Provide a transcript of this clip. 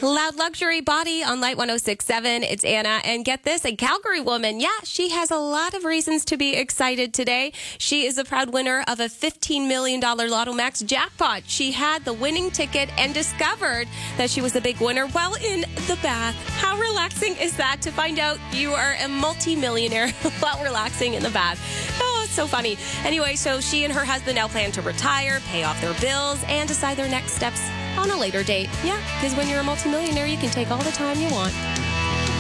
Loud Luxury Body on Light 106.7. It's Anna. And get this, a Calgary woman. Yeah, she has a lot of reasons to be excited today. She is a proud winner of a $15 million Lotto Max jackpot. She had the winning ticket and discovered that she was the big winner while in the bath. How relaxing is that to find out you are a multi-millionaire while relaxing in the bath? Oh, it's so funny. Anyway, so she and her husband now plan to retire, pay off their bills, and decide their next steps on a later date. Yeah, because when you're a multimillionaire, you can take all the time you want.